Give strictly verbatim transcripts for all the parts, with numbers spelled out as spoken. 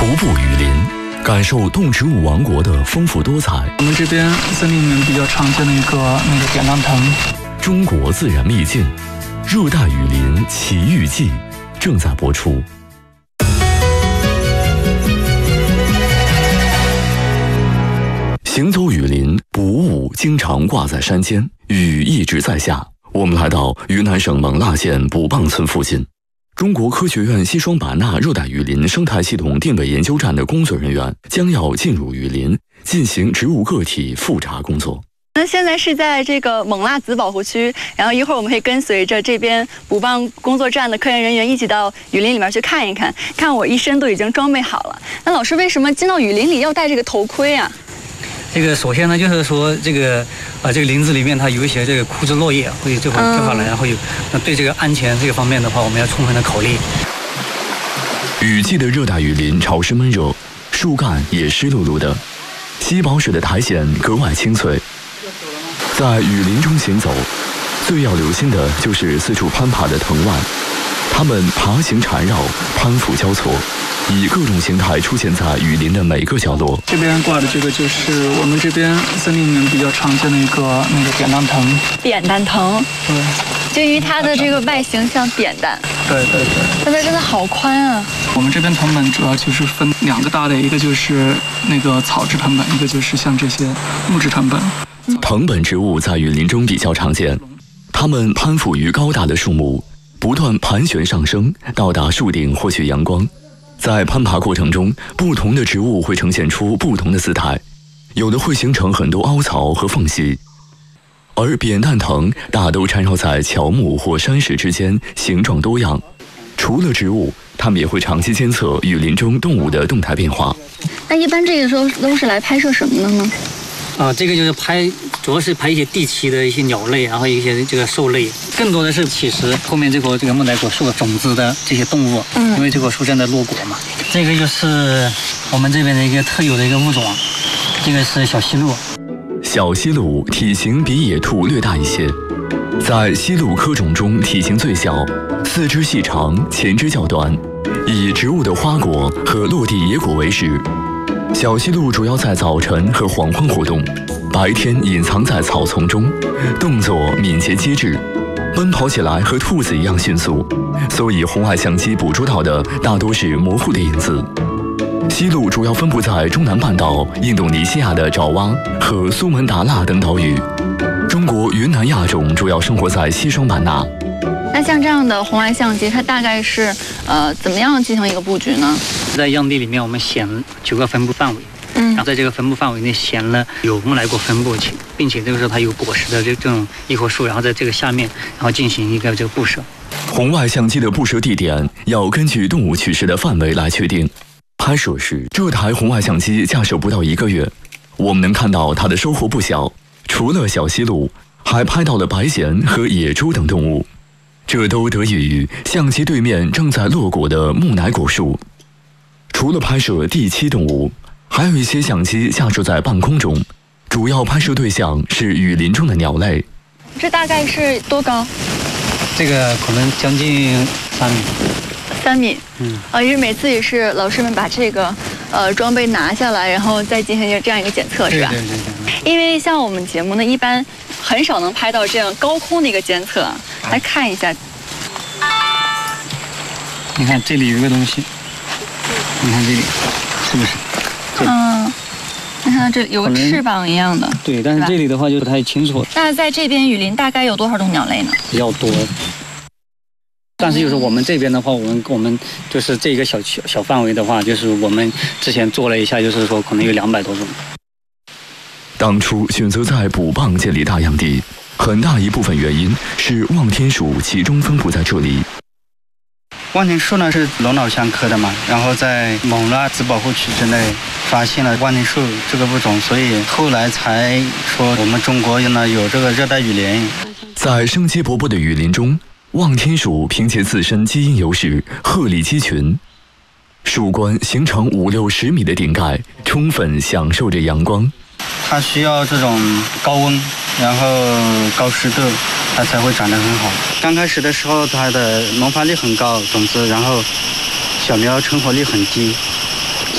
徒步雨林，感受动植物王国的丰富多彩。 我们这边森林里面比较常见的一个那个扁担藤。 中国自然秘境，热带雨林奇遇记正在播出。行走雨林，薄雾经常挂在山间，雨一直在下。我们来到云南省勐腊县卜蚌村附近。中国科学院西双版纳热带雨林生态系统定位研究站的工作人员将要进入雨林，进行植物个体复查工作。 那现在是在这个勐腊子保护区，然后一会儿我们会跟随着这边卜蚌工作站的科研人员一起到雨林里面去看一看。看我一身都已经装备好了。那老师为什么进到雨林里要戴这个头盔啊？ 这个首先呢，就是说这个啊，这个林子里面它有一些这个枯枝落叶会这会掉下来，然后有那对这个安全这个方面的话，我们要充分的考虑。 雨季的热带雨林潮湿闷热，树干也湿漉漉的，吸饱水的苔藓格外清脆。在雨林中行走，最要留心的就是四处攀爬的藤蔓，它们爬行缠绕，攀附交错，以各种形态出现在雨林的每个角落。 这边挂的这个就是我们这边森林里面比较常见的一个那个扁担藤。 扁担藤， 对， 就因为它的这个外形像扁担。 对对对。 但它真的好宽啊！ 我们这边藤本主要就是分两个大类，一个就是那个草质藤本，一个就是像这些木质藤本。 藤本植物在雨林中比较常见，它们攀附于高大的树木，不断盘旋上升，到达树顶获取阳光。在攀爬过程中，不同的植物会呈现出不同的姿态，有的会形成很多凹槽和缝隙，而扁担藤大都缠绕在乔木或山石之间，形状多样。除了植物，它们也会长期监测雨林中动物的动态变化。 那一般这个时候都是来拍摄什么的呢？ 啊，这个就是拍，主要是拍一些地栖的一些鸟类，然后一些这个兽类，更多的是其实后面这棵这个木乃果树的种子的这些动物，嗯，因为这棵树正在落果嘛。这个就是我们这边的一个特有的一个物种，这个是小溪鹿。 小溪鹿体型比野兔略大一些，在溪鹿科种中体型最小，四肢细长，前肢较短，以植物的花果和落地野果为食。小溪鹿主要在早晨和黄昏活动，白天隐藏在草丛中，动作敏捷机智，奔跑起来和兔子一样迅速，所以红外相机捕捉到的大多是模糊的影子。溪鹿主要分布在中南半岛、印度尼西亚的爪哇和苏门答腊等岛屿。中国云南亚种主要生活在西双版纳。 那像这样的红外相机，它大概是呃怎么样进行一个布局呢？ 在样地里面，我们选了九个分布范围，嗯，然后在这个分布范围内选了有木乃果分布，并且这个时候它有果实的这这种一棵树，然后在这个下面，然后进行一个这个布设。 红外相机的布设地点要根据动物取食的范围来确定。拍摄时，这台红外相机架设不到一个月，我们能看到它的收获不小。除了小溪鹿，还拍到了白鹇和野猪等动物，这都得益于相机对面正在落果的木乃果树。除了拍摄地栖动物，还有一些相机架设在半空中，主要拍摄对象是雨林中的鸟类。 这大概是多高？ 这个可能将近三米。 三米，嗯，啊，因为每次也是老师们把这个呃装备拿下来，然后再进行这样一个检测，是吧？ 对对对对。 因为像我们节目呢，一般很少能拍到这样高空的一个监测。来看一下， 你看这里有一个东西，你看这里是不是？ 嗯，你看这有个翅膀一样的。 对，但是这里的话就不太清楚。 那在这边雨林大概有多少种鸟类呢？ 比较多。但是就是我们这边的话，我们我们就是这个小小小范围的话，就是我们之前做了一下，就是说可能有两百多种。 当初选择在卜蚌建立大样地，很大一部分原因是望天鼠集中分布在这里。 望天树呢是龙脑香科的嘛，然后在勐腊子保护区之内发现了望天树这个物种，所以后来才说我们中国呢有这个热带雨林。 在生机勃勃的雨林中，望天鼠凭借自身基因优势鹤立鸡群，树冠形成五六十米的顶盖，充分享受着阳光。 它需要这种高温，然后高湿度，它才会长得很好。刚开始的时候，它的萌发力很高，种子，然后小苗成活率很低，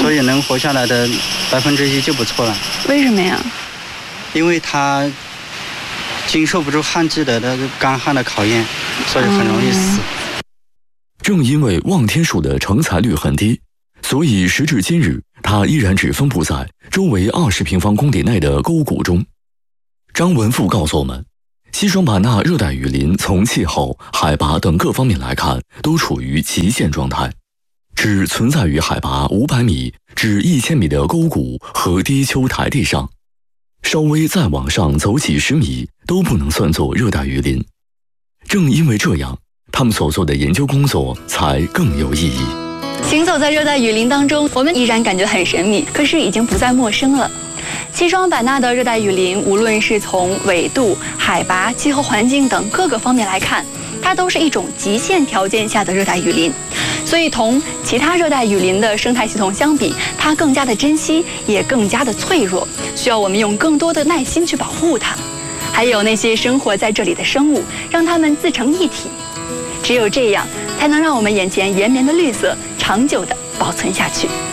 所以能活下来的百分之一就不错了。 为什么呀？ 因为它经受不住旱季的那个干旱的考验，所以很容易死。 正因为望天树的成材率很低，所以时至今日，它依然只分布在周围二十平方公里内的沟谷中。张文富告诉我们，西双版纳热带雨林从气候、海拔等各方面来看，都处于极限状态，只存在于海拔五百米至一千米的沟谷和低丘台地上，稍微再往上走几十米都不能算作热带雨林。正因为这样，他们所做的研究工作才更有意义。 行走在热带雨林当中，我们依然感觉很神秘，可是已经不再陌生了。西双版纳的热带雨林，无论是从纬度、海拔、气候环境等各个方面来看，它都是一种极限条件下的热带雨林。所以同其他热带雨林的生态系统相比，它更加的珍惜，也更加的脆弱，需要我们用更多的耐心去保护它。还有那些生活在这里的生物，让它们自成一体。只有这样，才能让我们眼前延绵的绿色长久地保存下去。